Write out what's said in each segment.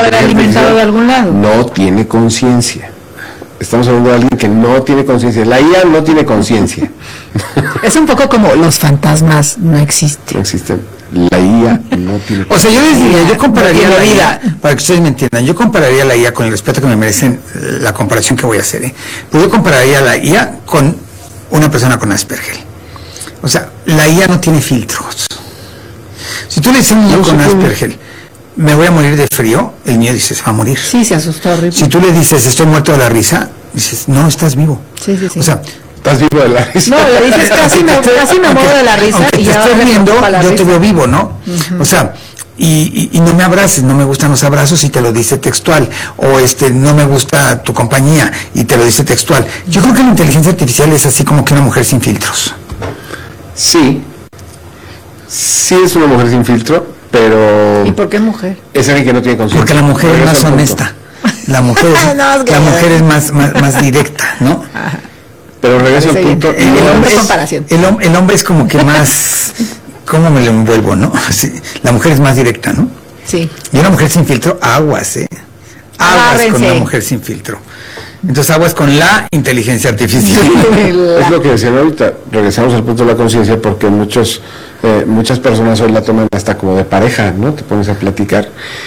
haber alimentado de algún lado. No tiene conciencia. Estamos hablando de alguien que no tiene conciencia. La IA no tiene conciencia. Es un poco como los fantasmas no existen. No existen. La IA no tiene conciencia. O sea, yo les diría, yo compararía la IA, para que ustedes me entiendan, yo compararía la IA con el respeto que me merecen la comparación que voy a hacer, Pues yo compararía la IA con una persona con Asperger. O sea, la IA no tiene filtros. Si tú le dices a un niño con Asperger, me voy a morir de frío, el niño dice, se va a morir. Sí, se asustó horrible. Si tú le dices, estoy muerto de la risa, dices, no, estás vivo. Sí. O sea, ¿estás vivo de la risa? No, le dices, casi me muero de la risa. Aunque y te ya estés riendo, yo te veo vivo, ¿no? Uh-huh. O sea, y no me abraces, no me gustan los abrazos y te lo dice textual. O no me gusta tu compañía y te lo dice textual. Yo creo que la inteligencia artificial es así como que una mujer sin filtros. Sí es una mujer sin filtro, pero... ¿Y por qué mujer? Es alguien que no tiene conciencia. Porque la mujer es más honesta. La mujer es más directa, ¿no? Pero regreso al punto. El hombre es como que más... ¿Cómo me lo envuelvo, no? Sí, la mujer es más directa, ¿no? Sí. Y una mujer sin filtro, aguas, Aguas con una mujer sin filtro. Entonces aguas con la inteligencia artificial. Es lo que decían ahorita. Regresamos al punto de la conciencia porque muchas personas hoy la toman hasta como de pareja, ¿no? Te pones a platicar.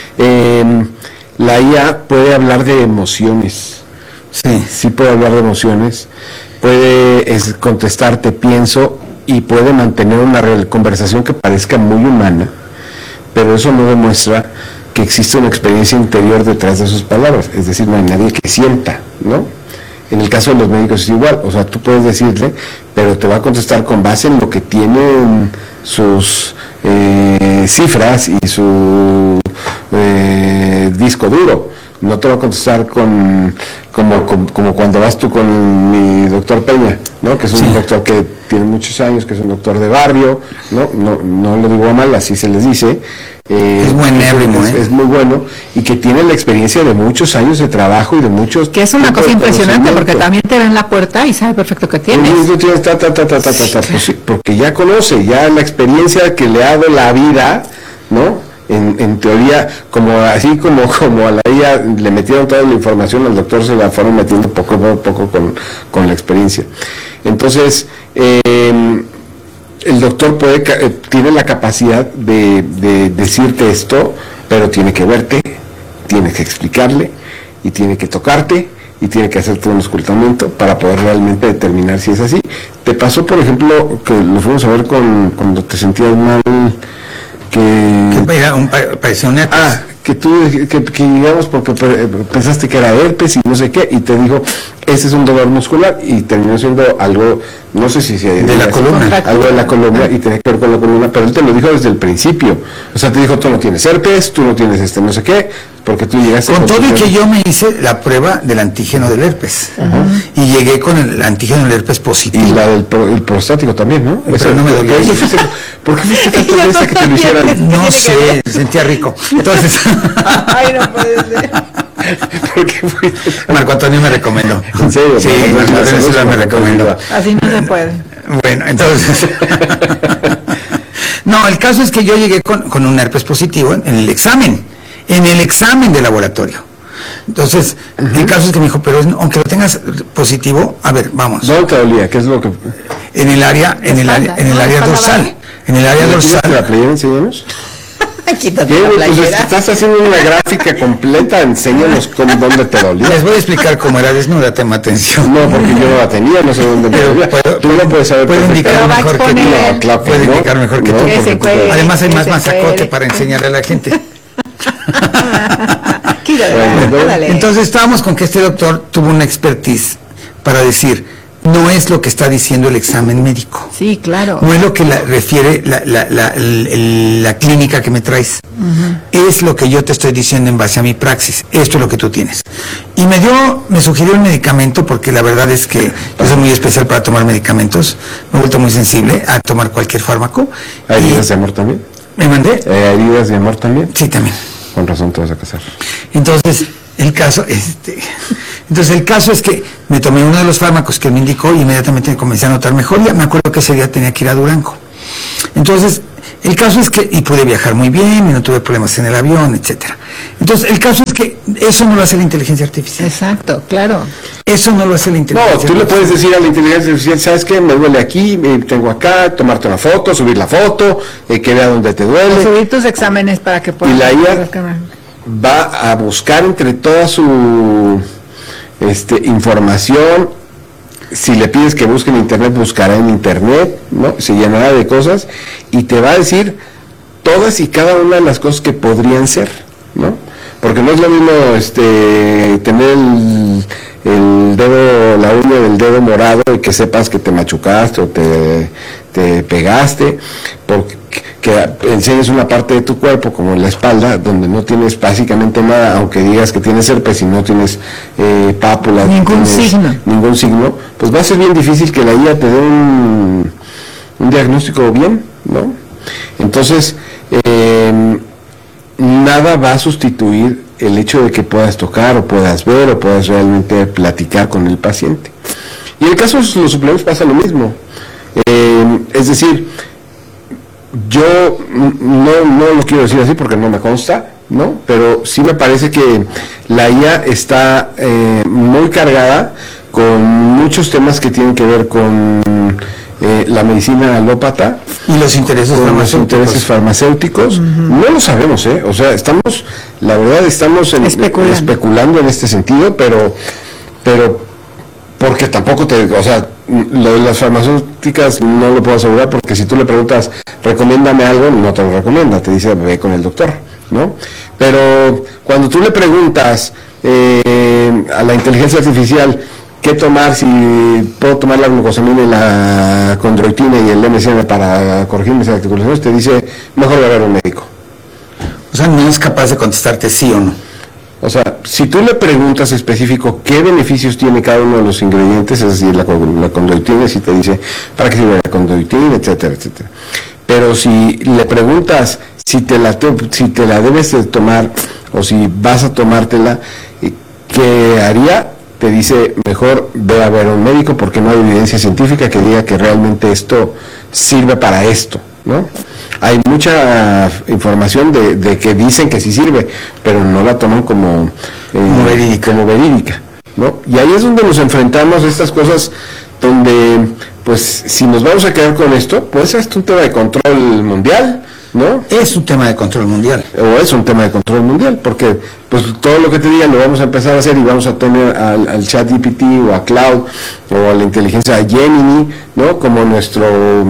La IA puede hablar de emociones. Sí puede hablar de emociones. Puede contestarte, pienso, y puede mantener una conversación que parezca muy humana, pero eso no demuestra que existe una experiencia interior detrás de sus palabras. Es decir, no hay nadie que sienta, ¿no? En el caso de los médicos es igual. O sea, tú puedes decirle, pero te va a contestar con base en lo que tienen sus cifras y su disco duro. No te va a contestar como cuando vas tú con mi doctor Peña, ¿no? Que es un doctor que tiene muchos años, que es un doctor de barrio, no lo digo a mal, así se les dice. Es buenérrimo, es muy bueno, y que tiene la experiencia de muchos años de trabajo y de muchos... Que es una cosa impresionante, porque también te ve en la puerta y sabe perfecto qué tienes. Pues sí, porque ya conoce, ya la experiencia que le ha dado la vida, ¿no? En teoría, así como a la IA le metieron toda la información, al doctor se la fueron metiendo poco a poco con la experiencia. Entonces, el doctor tiene la capacidad de decirte esto, pero tiene que verte, tiene que explicarle, y tiene que tocarte, y tiene que hacerte un escultamiento para poder realmente determinar si es así. Te pasó, por ejemplo, que lo fuimos a ver cuando te sentías mal, parecía un herpes. Que llegamos porque pensaste que era herpes y no sé qué, y te dijo, ese es un dolor muscular, y terminó siendo algo, no sé si de la columna, algo de la columna, y tenía que ver con la columna, pero él te lo dijo desde el principio. O sea, te dijo, tú no tienes herpes, tú no tienes no sé qué, porque tú llegaste con todo y que yo me hice la prueba del antígeno del herpes, y llegué con el antígeno del herpes positivo. Y la del prostático también, ¿no? Pero no me dolió. ¿Por qué fuiste tantas veces que te lo hicieran? No sé, sentía rico. Entonces... Ay, no puede ser. ¿Por qué fuiste? Marco Antonio me recomendó. ¿En serio? Sí, Marco Antonio me recomendó. Así no se puede. Bueno, entonces... No, el caso es que yo llegué con un herpes positivo en el examen de laboratorio. Entonces, el caso es que me dijo, pero aunque lo tengas positivo, a ver, vamos. ¿Dónde te dolía? ¿Qué es lo que...? En el área dorsal. En el área dorsal. ¿La playera enseñamos? Quítate la playera. Pues estás haciendo una gráfica completa, enséñanos dónde te dolía. Les voy a explicar cómo era desnuda, tema atención. No, porque yo no la tenía, no sé dónde me dolía. Tú no puedes saber. Puedo indicar mejor que tú. No, claro, puedo indicar mejor que tú. Además hay más masacote para enseñarle a la gente. Entonces estábamos con que este doctor tuvo una expertise para decir, no es lo que está diciendo el examen médico. Sí, claro. No es lo que refiere la clínica que me traes. Es lo que yo te estoy diciendo en base a mi praxis. Esto es lo que tú tienes. Y me sugirió el medicamento, porque la verdad es que yo soy muy especial para tomar medicamentos. Me he vuelto muy sensible a tomar cualquier fármaco. ¿Hay heridas de amor también? ¿Me mandé? ¿Heridas de amor también? Sí, también. Con razón te vas a casar. Entonces, el caso es que me tomé uno de los fármacos que él me indicó y inmediatamente comencé a notar mejoría. Me acuerdo que ese día tenía que ir a Durango. Entonces, El caso es que, y pude viajar muy bien, y no tuve problemas en el avión, etcétera. Entonces, el caso es que eso no lo hace la inteligencia artificial. Exacto, claro. Eso no lo hace la inteligencia No, tú le puedes decir a la inteligencia artificial, ¿sabes qué? Me duele aquí, tengo acá, tomarte una foto, subir la foto, que vea dónde te duele. Subir tus exámenes para que puedas... Y la IA va a buscar entre toda su información. Si le pides que busque en internet, buscará en internet, ¿no? Se llenará de cosas y te va a decir todas y cada una de las cosas que podrían ser, ¿no? Porque no es lo mismo tener el dedo, la uña del dedo morado y que sepas que te machucaste o te pegaste, porque que enseñes una parte de tu cuerpo como en la espalda donde no tienes básicamente nada, aunque digas que tienes herpes y no tienes pápulas, ningún signo, pues va a ser bien difícil que la IA te dé un diagnóstico bien, ¿no? Entonces nada va a sustituir el hecho de que puedas tocar o puedas ver o puedas realmente platicar con el paciente. Y en el caso de los suplementos pasa lo mismo. Es decir, yo no lo quiero decir así porque no me consta, ¿no? Pero sí me parece que la IA está muy cargada con muchos temas que tienen que ver con la medicina alópata y los intereses farmacéuticos. No lo sabemos, o sea, estamos especulando en este sentido, pero porque tampoco lo de las farmacéuticas no lo puedo asegurar, porque si tú le preguntas, recomiéndame algo, no te lo recomienda, te dice, ve con el doctor, ¿no? Pero cuando tú le preguntas a la inteligencia artificial qué tomar, si puedo tomar la glucosamina y la condroitina y el MSM para corregir mis articulaciones, te dice, mejor ver a un médico. O sea, no es capaz de contestarte sí o no. O sea, si tú le preguntas específico qué beneficios tiene cada uno de los ingredientes, es decir, la condroitina, si te dice para qué sirve la condroitina, etcétera, etcétera. Pero si le preguntas si te la debes de tomar o si vas a tomártela, ¿qué haría? Te dice, mejor ve a ver a un médico porque no hay evidencia científica que diga que realmente esto sirve para esto, ¿no? Hay mucha información de que dicen que sí sirve, pero no la toman como verídica, ¿no? Y ahí es donde nos enfrentamos a estas cosas donde, pues, si nos vamos a quedar con esto, pues es un tema de control mundial, ¿no? Es un tema de control mundial. O es un tema de control mundial, porque pues todo lo que te digan lo vamos a empezar a hacer y vamos a tener al ChatGPT o a Cloud o a la inteligencia Gemini, ¿no? Como nuestro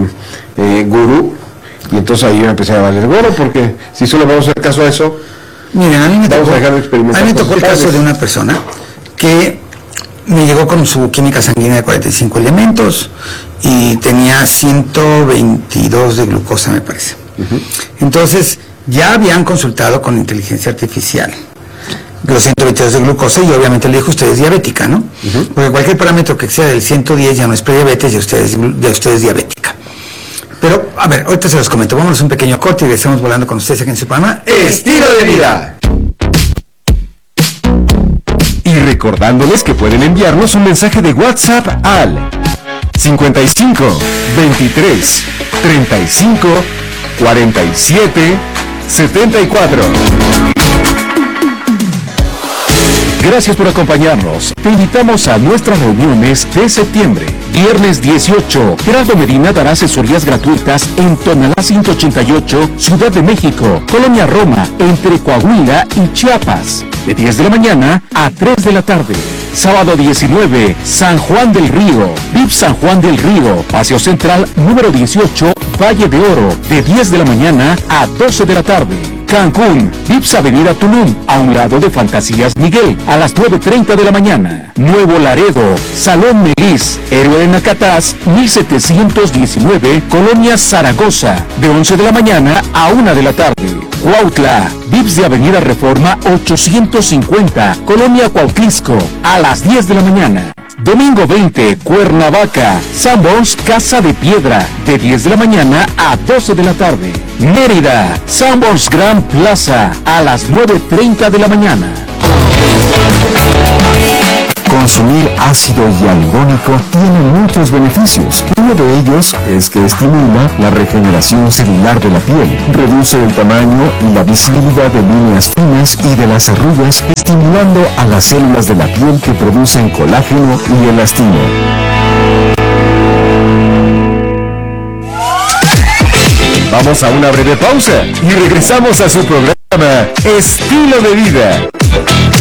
gurú. Y entonces ahí va a empezar a valer gorro, porque si solo vamos a hacer caso a eso, miren, a mí me vamos a dejar de experimentar. A mí me tocó el caso de una persona que me llegó con su química sanguínea de 45 elementos y tenía 122 de glucosa, me parece. Entonces, ya habían consultado con inteligencia artificial los 122 de glucosa y obviamente le dijo, usted es diabética, ¿no? Porque cualquier parámetro que exceda del 110 ya no es prediabetes, ya usted es diabética. Pero, a ver, ahorita se los comento. Vámonos un pequeño corte y estamos volando con ustedes aquí en su programa Estilo de Vida. Y recordándoles que pueden enviarnos un mensaje de WhatsApp al 55 23 35 47 74. Gracias por acompañarnos. Te invitamos a nuestras reuniones de septiembre. Viernes 18, Gerardo Medina dará asesorías gratuitas en Tonalá 188, Ciudad de México, Colonia Roma, entre Coahuila y Chiapas, de 10 de la mañana a 3 de la tarde. Sábado 19, San Juan del Río, VIP San Juan del Río, Paseo Central número 18, Valle de Oro, de 10 de la mañana a 12 de la tarde. Cancún, VIPS Avenida Tulum, a un lado de Fantasías Miguel, a las 9:30 de la mañana. Nuevo Laredo, Salón Melis, Héroe de Nacatás, 1719, Colonia Zaragoza, de 11 de la mañana a 1 de la tarde. Cuautla, VIPS de Avenida Reforma 850, Colonia Cuautlisco, a las 10 de la mañana. Domingo 20, Cuernavaca, Sanborns Casa de Piedra, de 10 de la mañana a 12 de la tarde. Mérida, Sanborns Gran Plaza, a las 9:30 de la mañana. consumir ácido hialurónico tiene muchos beneficios. Uno de ellos es que estimula la regeneración celular de la piel, reduce el tamaño y la visibilidad de líneas finas y de las arrugas, estimulando a las células de la piel que producen colágeno y elastina. Vamos a una breve pausa y regresamos a su programa Estilo de Vida.